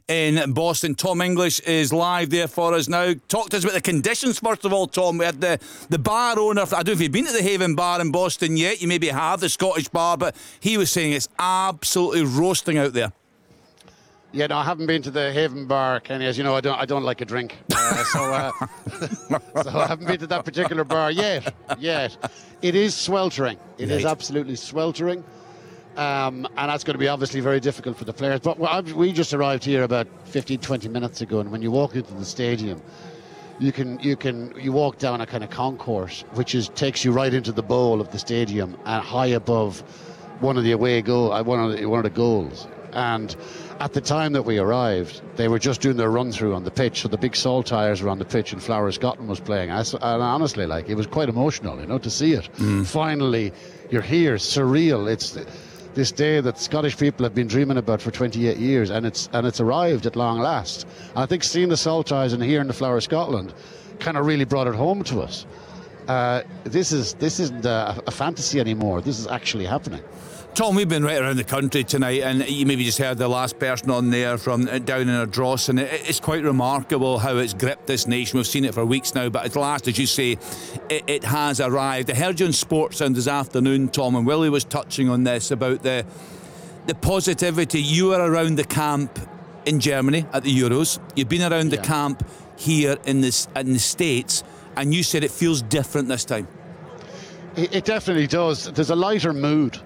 in Boston. Tom English is live there for us now. Talk to us about the conditions, first of all, Tom. We had the bar owner, I don't know if you've been to the Haven Bar in Boston yet. You maybe have, the Scottish bar, but he was saying it's absolutely roasting out there. Yeah, no, I haven't been to the Haven Bar, Kenny. As you know, I don't like a drink, so I haven't been to that particular bar yet. It is sweltering. It is absolutely sweltering, and that's going to be obviously very difficult for the players. But we just arrived here about 15, 20 minutes ago, and when you walk into the stadium, you walk down a kind of concourse, which takes you right into the bowl of the stadium, and high above one of the one of the goals. And at the time that we arrived, they were just doing their run-through on the pitch, so the big Saltires were on the pitch and Flower of Scotland was playing. And honestly, it was quite emotional, to see it. Finally, you're here, surreal. It's this day that Scottish people have been dreaming about for 28 years, and it's arrived at long last. And I think seeing the Saltires and hearing the Flower of Scotland kind of really brought it home to us. This isn't a fantasy anymore. This is actually happening. Tom, we've been right around the country tonight, and you maybe just heard the last person on there from down in Ardross, and it's quite remarkable how it's gripped this nation. We've seen it for weeks now, but at last, as you say, it has arrived. I heard you on Sportsound this afternoon, Tom, and Willie was touching on this about the positivity. You were around the camp in Germany at the Euros. You've been around the camp here in the States, and you said it feels different this time. It definitely does. There's a lighter mood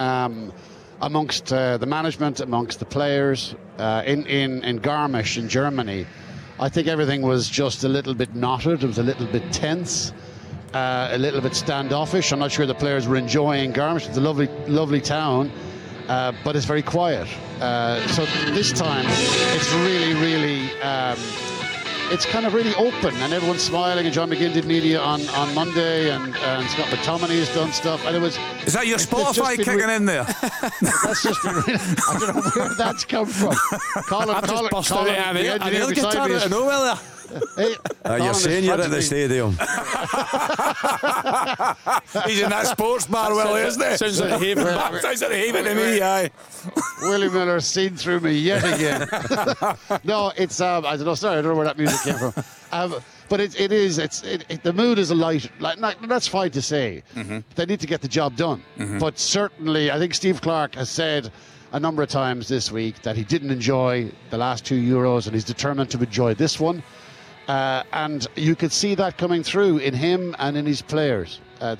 amongst the management, amongst the players. In Garmisch in Germany, I think everything was just a little bit knotted. It was a little bit tense, a little bit standoffish. I'm not sure the players were enjoying Garmisch. It's a lovely town, but it's very quiet. So this time it's really it's kind of really open, and everyone's smiling. And John McGinn did media on Monday, and Scott McTominay has done stuff. And is that your Spotify kicking in there? That's just been really, I don't know where that's come from. Colin, the guitar out of nowhere. You're saying you're at the stadium. He's in that sports bar, Willie, isn't he? Sounds like a Haven. Sounds like a Haven to me, aye. Willie Miller's seen through me yet again. No, it's I don't know where that music came from. But the mood is a light. That's fine to say. They need to get the job done. But certainly, I think Steve Clarke has said a number of times this week that he didn't enjoy the last two Euros, and he's determined to enjoy this one. And you could see that coming through in him and in his players.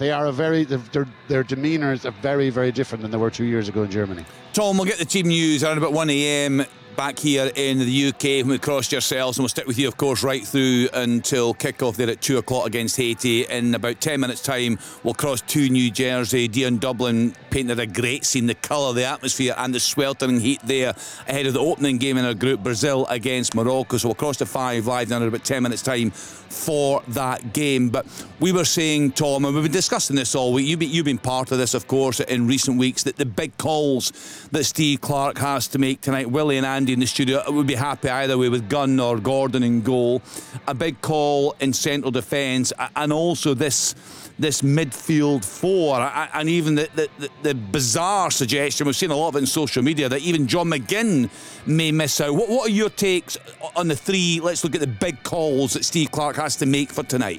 Their demeanours are very, very different than they were 2 years ago in Germany. Tom, we'll get the team news around about 1 a.m. back here in the UK when we crossed yourselves, and we'll stick with you, of course, right through until kick-off there at 2 o'clock against Haiti. In about 10 minutes' time, we'll cross to New Jersey. Dion Dublin painted a great scene, the colour, the atmosphere and the sweltering heat there ahead of the opening game in our group, Brazil against Morocco. So we'll cross to 5 live now in about 10 minutes' time for that game. But we were saying, Tom, and we've been discussing this all week, you've been part of this, of course, in recent weeks, that the big calls that Steve Clarke has to make tonight, Willie and Andy in the studio would be happy either way with Gunn or Gordon in goal. A big call in central defence, and also this midfield four, and even the bizarre suggestion, we've seen a lot of it in social media, that even John McGinn may miss out. What are your takes on the three? Let's look at the big calls that Steve Clarke has to make for tonight.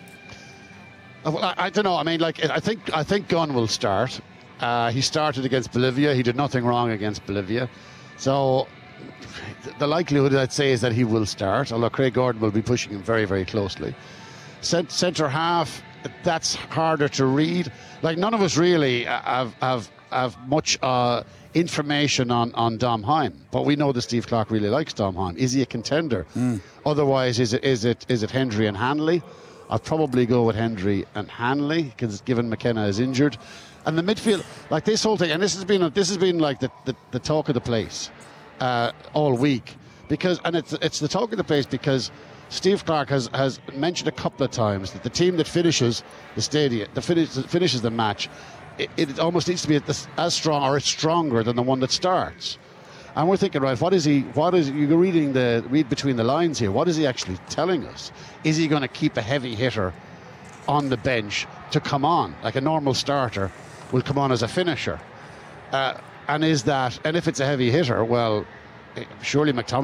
Well, I don't know. I mean, I think Gunn will start. He started against Bolivia. He did nothing wrong against Bolivia. So the likelihood, I'd say, is that he will start, although Craig Gordon will be pushing him very, very closely. Centre half, that's harder to read. None of us really have much information on Dom Heim, but we know that Steve Clarke really likes Dom Heim. Is he a contender? Otherwise, is it Hendry and Hanley? I'll probably go with Hendry and Hanley, because given McKenna is injured. And the midfield, this whole thing, and this has been like the talk of the place all week, it's the talk of the place because Steve Clarke has mentioned a couple of times that the team that finishes the stadium, finishes the match, it almost needs to be as strong or stronger than the one that starts. And we're thinking, right, what is you're read between the lines here, what is he actually telling us? Is he going to keep a heavy hitter on the bench to come on, like a normal starter will come on as a finisher? And if it's a heavy hitter, well, surely McTominay